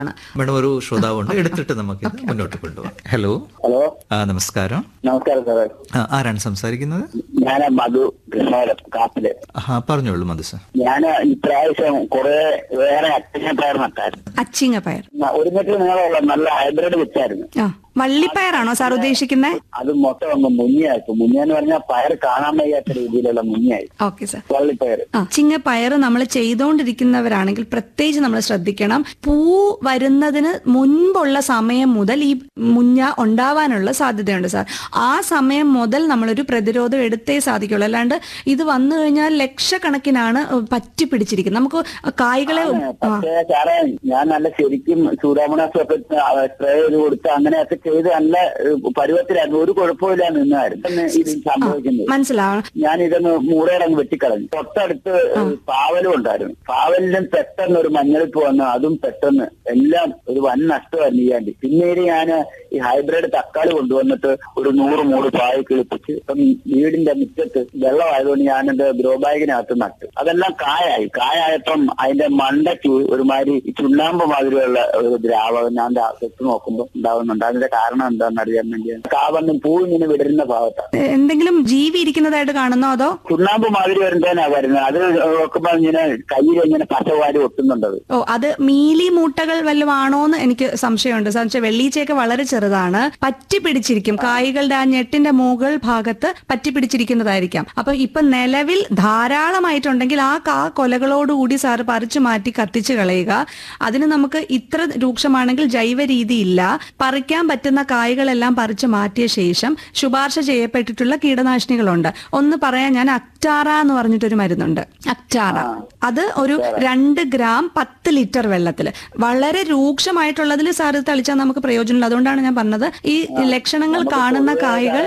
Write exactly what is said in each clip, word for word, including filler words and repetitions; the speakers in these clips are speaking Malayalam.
മേഡം ഒരു ശ്രോതാവുണ്ട്, എടുത്തിട്ട് നമുക്ക് ഇത് മുന്നോട്ട് കൊണ്ടുപോകാം. ഹലോ ഹലോ ആ നമസ്കാരം. നമസ്കാരം സാറേ. ആ, ആരാണ് സംസാരിക്കുന്നത്? ഞാൻ മധു കൃഷ്ണവരം കാപ്പില്. ആ പറഞ്ഞോളൂ മധു സാർ. ഞാൻ ഇപ്രാവശ്യം കുറെ വേറെ അച്ഛനെ പയർ നട്ടായിരുന്നു. അച്ചിങ്ങ പയർ ഒരു മീറ്റർ നീളമുള്ള നല്ല ഹൈബ്രിഡ് വെച്ചായിരുന്നു. ആ വള്ളിപ്പയറാണോ സാർ ഉദ്ദേശിക്കുന്നത്? അത് മൊത്തം അങ്ങ് മുന്നിയായിരുന്നു. മുന്നിയെന്ന് പറഞ്ഞാൽ പയർ കാണാൻ വയ്യാത്ത രീതിയിലുള്ള മുന്നിയായി ഓക്കെ സാർ. വള്ളിപ്പയർ. ആ ചിങ്ങ പയർ നമ്മൾ ചെയ്തുകൊണ്ടിരിക്കുന്നവരാണെങ്കിൽ പ്രത്യേകിച്ച് നമ്മൾ ശ്രദ്ധിക്കണം. പൂ വരുന്നതിന് മുൻപുള്ള സമയം മുതൽ ഈ മുഞ്ഞ ഉണ്ടാവാനുള്ള സാധ്യതയുണ്ട് സാർ. ആ സമയം മുതൽ നമ്മളൊരു പ്രതിരോധം എടുത്തേ സാധിക്കുള്ളൂ. അല്ലാണ്ട് ഇത് വന്നു കഴിഞ്ഞാൽ ലക്ഷക്കണക്കിനാണ് പറ്റി പിടിച്ചിരിക്കുന്നത്. നമുക്ക് കായ്കളെ പക്ഷേ സാറേ ഞാൻ നല്ല ശരിക്കും സൂര്യാമണാസൊക്കെ സ്പ്രേ ചെയ്ത് കൊടുത്ത് അങ്ങനെയൊക്കെ ചെയ്ത് നല്ല പരുവത്തിലായിരുന്നു. ഒരു കുഴപ്പമില്ല നിന്നായിരുന്നു ഇത് സംഭവിക്കുന്നത്. മനസ്സിലാവണം. ഞാൻ ഇതൊന്ന് മൂടേടങ്ങ് വെട്ടിക്കളഞ്ഞു. തൊട്ടടുത്ത് പാവലും ഉണ്ടായിരുന്നു. പാവലിലും പെട്ടെന്ന് ഒരു മഞ്ഞളിപ്പ് വന്നു. അതും പെട്ടെന്ന് എല്ലാം ഒരു വൻ നഷ്ടമായിരുന്നു ചെയ്യാണ്ടി. പിന്നീട് ഞാൻ ഈ ഹൈബ്രിഡ് തക്കാളി കൊണ്ടുവന്നിട്ട് ഒരു നൂറ് മൂട് പായ കിളിപ്പിച്ച് ഇപ്പം വീടിന്റെ മുറ്റത്ത് വെള്ളമായതുകൊണ്ട് ഞാൻ എന്റെ ഗ്രോ ബാഗിനകത്ത് നട്ടു. അതെല്ലാം കായായി. കായായപ്പം അതിന്റെ മണ്ടയ്ക്ക് ഒരുമാതിരി ചുണ്ണാമ്പ് മാതിരിയുള്ള ഒരു ദ്രാവകം ഞാൻ തൊട്ട് നോക്കുമ്പോൾ ഉണ്ടാവുന്നുണ്ട്. അതിന്റെ കാരണം എന്താണെന്ന് അറിയാൻ വേണ്ടി കാവന്നും പൂ ഇങ്ങനെ വിടരുന്ന ഭാഗത്താണ്. എന്തെങ്കിലും ജീവി ഇരിക്കുന്നതായിട്ട് കാണുന്നോ അതോ ചുണ്ണാമ്പ് മാതിരി വരുന്നതിനാ വരുന്നത്. അത് നോക്കുമ്പോൾ ഇങ്ങനെ കയ്യിൽ ഇങ്ങനെ പശവാരി ഒട്ടുന്നുണ്ടത്. ഓ അത് മീലി മൂട്ടകൾ വല്ലതും ആണോന്ന് എനിക്ക് സംശയമുണ്ട്. സാധിച്ചാൽ വെള്ളീച്ചയൊക്കെ വളരെ ചെറുതാണ്, പറ്റി പിടിച്ചിരിക്കും. കായ്കളുടെ ആ ഞെട്ടിന്റെ മുകൾ ഭാഗത്ത് പറ്റി പിടിച്ചിരിക്കുന്നതായിരിക്കാം. അപ്പൊ ഇപ്പൊ നിലവിൽ ധാരാളമായിട്ടുണ്ടെങ്കിൽ ആ കാ കൊലകളോടുകൂടി സാറ് പറിച്ചു മാറ്റി കത്തിച്ചു കളയുക. അതിന് നമുക്ക് ഇത്ര രൂക്ഷമാണെങ്കിൽ ജൈവ രീതി ഇല്ല. പറിക്കാൻ പറ്റുന്ന കായ്കളെല്ലാം പറിച്ചു മാറ്റിയ ശേഷം ശുപാർശ ചെയ്യപ്പെട്ടിട്ടുള്ള കീടനാശിനികളുണ്ട്. ഒന്ന് പറയാൻ ഞാൻ അക്ടാറ എന്ന് പറഞ്ഞിട്ടൊരു മരുന്നുണ്ട്. അക്ടാറ അത് ഒരു രണ്ട് ഗ്രാം പത്ത് ലിറ്റർ വെള്ളത്തില് വളരെ രൂക്ഷമായിട്ടുള്ളതിൽ സാർ തളിച്ചാൽ നമുക്ക് പ്രയോജനമില്ല. അതുകൊണ്ടാണ് ഞാൻ പറഞ്ഞത് ഈ ലക്ഷണങ്ങൾ കാണുന്ന കായ്കൾ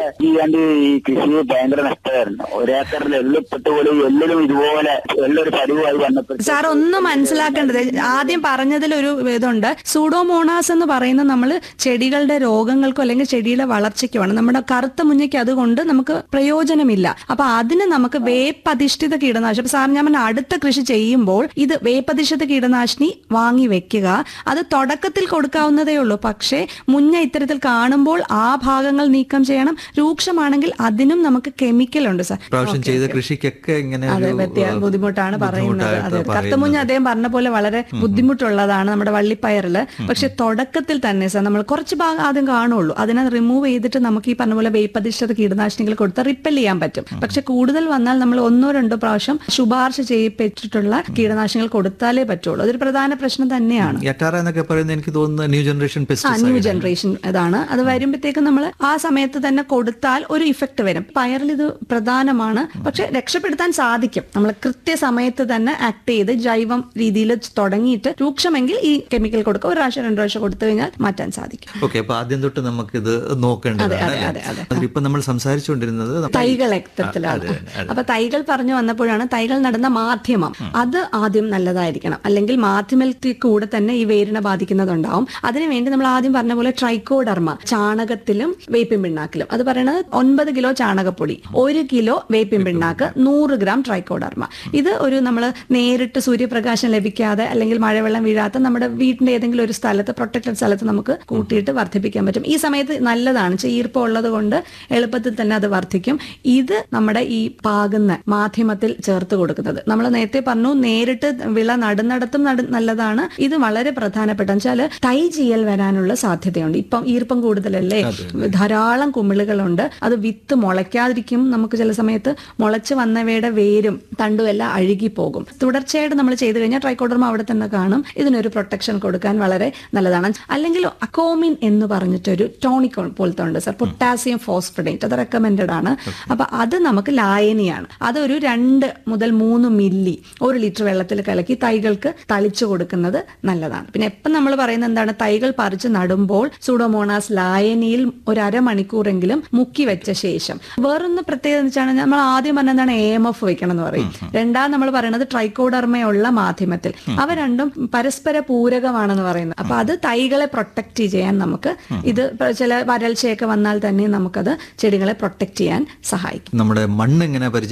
ഈ കൃഷി ഭയങ്കര നഷ്ടമായിരുന്നു. ഒരേക്കറിൽ എള്ളിപ്പെട്ട് പോലും എല്ലിലും ഇതുപോലെ എല്ലൊരു പരുവായി വന്നപ്പോൾ സാർ ഒന്ന് മനസ്സിലാക്കേണ്ടത് ആദ്യം പറഞ്ഞതിൽ ഒരു ഇതുണ്ട്. സൂഡോമോണാസ് എന്ന് പറയുന്നത് നമ്മൾ ചെടികളുടെ രോഗങ്ങൾക്കോ അല്ലെങ്കിൽ ചെടിയുടെ വളർച്ചയ്ക്കുമാണ്. നമ്മുടെ കറുത്ത മുഞ്ഞയ്ക്ക് അതുകൊണ്ട് നമുക്ക് പ്രയോജനമില്ല. അപ്പൊ അതിന് നമുക്ക് വേപ്പധിഷ്ഠിത കീടനാശിനി. സാർ ഞാൻ പറഞ്ഞ അടുത്ത കൃഷി ചെയ്യുമ്പോൾ ഇത് വേപ്പധിഷ്ഠിത കീടനാശിനി വാങ്ങി വെക്കുക. അത് തുടക്കത്തിൽ കൊടുക്കാവുന്നതേ ഉള്ളൂ. പക്ഷേ മുഞ്ഞ ഇത്തരത്തിൽ കാണുമ്പോൾ ആ ഭാഗങ്ങൾ നീക്കം ചെയ്യണം. രൂക്ഷമാണെങ്കിൽ അതിനും നമുക്ക് കെമിക്കൽ ഉണ്ട് സാർ. പ്രാവശ്യം ചെയ്ത കൃഷിക്കൊക്കെ ഇങ്ങനെ അതെ ബുദ്ധിമുട്ടാണ് പറയുന്നത്. അതെ കറുത്തമുഞ്ഞ അദ്ദേഹം പറഞ്ഞ പോലെ വളരെ ബുദ്ധിമുട്ടുള്ളതാണ് നമ്മുടെ വള്ളിപ്പയറില്. പക്ഷെ തുടക്കത്തിൽ തന്നെ സാർ നമ്മൾ കുറച്ച് ഭാഗം ആദ്യം കാണുള്ളൂ. അതിനെ റിമൂവ് ചെയ്തിട്ട് നമുക്ക് ഈ പറഞ്ഞ പോലെ വേപ്പധിഷ്ഠിത കീടനാശിനികൾ കൊടുത്താൽ റിപ്പൽ ചെയ്യാൻ പറ്റും. പക്ഷെ കൂടുതൽ വന്നാൽ നമ്മൾ ഒന്നോ രണ്ടോ പ്രാവശ്യം ശുപാർശ ചെയ്യപ്പെട്ടിട്ടുള്ള കീടനാശിനികൾ കൊടുത്താലേ പറ്റുള്ളൂ. അതൊരു പ്രധാന പ്രശ്നം തന്നെയാണ്. എന്നൊക്കെ പറയുന്നത് എനിക്ക് തോന്നുന്നു ന്യൂ ജനറേഷൻ ന്യൂ ജനറേഷൻ ഇതാണ്. അത് വരുമ്പോഴത്തേക്കും നമ്മൾ ആ സമയത്ത് തന്നെ കൊടുത്താൽ ഒരു ഇഫക്ട് വരും. പയറിൽ ഇത് പ്രധാനമാണ്. പക്ഷെ രക്ഷപ്പെടുത്താൻ സാധിക്കും. നമ്മൾ കൃത്യസമയത്ത് തന്നെ ആക്ട് ചെയ്ത് ജൈവം രീതിയിൽ തുടങ്ങിയിട്ട് രൂക്ഷമെങ്കിൽ ഈ കെമിക്കൽ കൊടുക്കുക. ഒരു പ്രാവശ്യം രണ്ടു പ്രാവശ്യം കൊടുത്തു കഴിഞ്ഞാൽ മാറ്റാൻ സാധിക്കും. ഓക്കെ, അപ്പൊ ആദ്യം തൊട്ട് നമുക്ക് ഇത് നോക്കേണ്ടതാണ്. ഇപ്പൊ നമ്മൾ സംസാരിച്ചുകൊണ്ടിരുന്നത് തൈകൾ എത്തത്തിലാണ്. അപ്പൊ തൈകൾ പറഞ്ഞു വന്നപ്പോഴാണ് തൈകൾ നടുന്ന മാധ്യമം അത് ആദ്യം നല്ലതായിരിക്കണം. അല്ലെങ്കിൽ മാധ്യമത്തിൽ കൂടെ തന്നെ ഈ വേരിനെ ബാധിക്കുന്നതുണ്ടാവും. അതിനുവേണ്ടി നമ്മൾ ആദ്യം പറഞ്ഞ പോലെ ട്രൈക്കോഡർമ ചാണകത്തിലും വേപ്പിൻ പിണ്ണാക്കിലും അത് പറയുന്നത് ഒൻപത് കിലോ ചാണകപ്പൊടി, ഒരു കിലോ വേപ്പിൻ പിണ്ണാക്ക്, നൂറ് ഗ്രാം ട്രൈക്കോഡർമ. ഇത് ഒരു നമ്മൾ നേരിട്ട് സൂര്യപ്രകാശം ലഭിക്കാതെ അല്ലെങ്കിൽ മഴവെള്ളം വീഴാത്ത നമ്മുടെ വീടിന്റെ ഏതെങ്കിലും ഒരു സ്ഥലത്ത് പ്രൊട്ടക്റ്റഡ് സ്ഥലത്ത് നമുക്ക് കൂട്ടിയിട്ട് വർദ്ധിപ്പിക്കാൻ പറ്റും. ഈ സമയത്ത് നല്ലതാണ്. ചീർപ്പം ഉള്ളത് കൊണ്ട് എളുപ്പത്തിൽ തന്നെ അത് വർദ്ധിക്കും. ഇത് നമ്മുടെ ഈ പാകുന്ന മാധ്യമത്തിൽ ചേർത്ത് കൊടുക്കുന്നത് നമ്മൾ നേരത്തെ പറഞ്ഞു. നേരിട്ട് വിള നടുന്നിടത്തും നല്ലതാണ്. ഇത് വളരെ പ്രധാനപ്പെട്ട വെച്ചാല് തൈ ചീയൽ വരാനുള്ള സാധ്യതയുണ്ട്. ഇപ്പം ഈർപ്പം കൂടുതലല്ലേ, ധാരാളം കുമിളുകളുണ്ട്. അത് വിത്ത് മുളയ്ക്കാതിരിക്കും. നമുക്ക് ചില സമയത്ത് മുളച്ച് വന്നവയുടെ വേരും തണ്ടും എല്ലാം അഴുകി പോകും. തുടർച്ചയായിട്ട് നമ്മൾ ചെയ്തു കഴിഞ്ഞാൽ ട്രൈക്കോഡർമ അവിടെ തന്നെ കാണും. ഇതിനൊരു പ്രൊട്ടക്ഷൻ കൊടുക്കാൻ വളരെ നല്ലതാണ്. അല്ലെങ്കിൽ അക്കോമിൻ എന്ന് പറഞ്ഞിട്ടൊരു ടോണിക് പോലത്തെ ഉണ്ട് സാർ, പൊട്ടാസ്യം ഫോസ്ഫറേറ്റ്. അത് റെക്കമെൻഡഡ് ആണ്. അപ്പൊ അത് നമുക്ക് ലായനിയാണ്. അതൊരു രണ്ട് മുതൽ മൂന്ന് മില്ലി ഒരു ലിറ്റർ വെള്ളത്തിൽ കലക്കി തൈകൾക്ക് തളിച്ചു കൊടുക്കുന്നത് നല്ലതാണ്. പിന്നെ എപ്പം നമ്മൾ പറയുന്നത് എന്താണ്, തൈകൾ പറിച്ച് നടുമ്പോൾ സൂഡോമോണാസ് ലായനിയിൽ ഒരു അരമണിക്കൂറെങ്കിലും മുക്കി വെച്ച ശേഷം. വേറൊന്ന് പ്രത്യേകത എന്ന് വെച്ചാൽ നമ്മൾ ആദ്യം പറഞ്ഞ എന്താണ് എ എം എഫ് വെക്കണം എന്ന് പറയും. രണ്ടാം നമ്മൾ പറയുന്നത് ട്രൈക്കോഡർമയുള്ള മാധ്യമത്തിൽ. അവ രണ്ടും പരസ്പര പൂരകമാണെന്ന് പറയുന്നത്. അപ്പൊ അത് തൈകളെ പ്രൊട്ടക്ട് ചെയ്യാൻ നമുക്ക് ഇത് ചില വരൾച്ചയൊക്കെ വന്നാൽ തന്നെ നമുക്കത് ചെടികളെ പ്രൊട്ടക്ട് ചെയ്യാൻ സഹായിക്കും. നമ്മുടെ മണ്ണ് എങ്ങനെ പരിചയം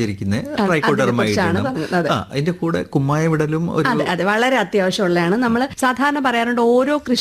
പരിചരിക്കുന്നത് ട്രൈക്കോഡർമ ഇടണം. ആ അതിന്റെ കൂടെ കുമ്മായം ഇടലും ഒരു അതെ അതെ വളരെ അത്യാവശ്യമുള്ളതാണ്. നമ്മൾ സാധാരണ പറയാറുണ്ട് ഓരോ കൃഷി